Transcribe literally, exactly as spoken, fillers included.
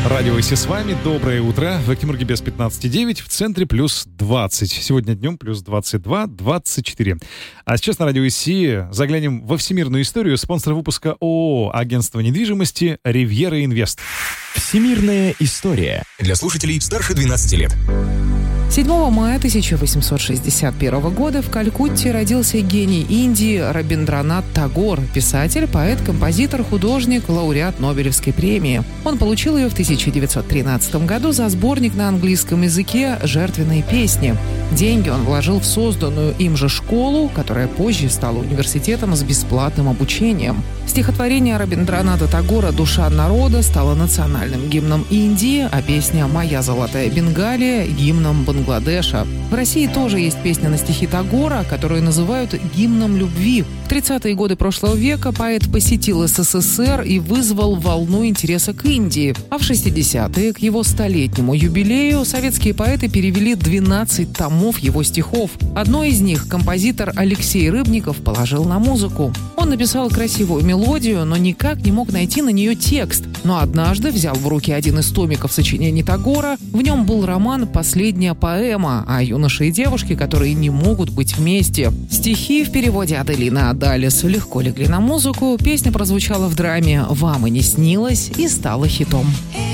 Радио Си с вами. Доброе утро. В Екатеринбурге без пятнадцать девять, в центре плюс двадцать. Сегодня днем плюс двадцать два, двадцать четыре. А сейчас на Радио Си заглянем во всемирную историю. Спонсор выпуска ООО «Агентство недвижимости Ривьера Инвест». Всемирная история для слушателей старше двенадцати лет. седьмого мая тысяча восемьсот шестьдесят первого года в Калькутте родился гений Индии Рабиндранат Тагор, писатель, поэт, композитор, художник, лауреат Нобелевской премии. Он получил ее в тысяча девятьсот тринадцатом году за сборник на английском языке «Жертвенные песни». Деньги он вложил в созданную им же школу, которая позже стала университетом с бесплатным обучением. Стихотворение Рабиндраната Тагора «Душа народа» стало национальным гимном Индии, а песня «Моя золотая Бенгалия» — гимном Бангладеша. В России тоже есть песня на стихи Тагора, которую называют гимном любви. В тридцатые годы прошлого века поэт посетил СССР и вызвал волну интереса к Индии. А в шестидесятые, к его столетнему юбилею, советские поэты перевели двенадцать томов его стихов. Одно из них композитор Алексей Рыбников положил на музыку. Он написал красивую мелодию, но никак не мог найти на нее текст. Но однажды взял в руки один из томиков сочинений Тагора. В нем был роман «Последняя поэма» о юноше и девушке, которые не могут быть вместе. Стихи в переводе Аделина Адалис легко легли на музыку. Песня прозвучала в драме «Вам и не снилось» и стала хитом.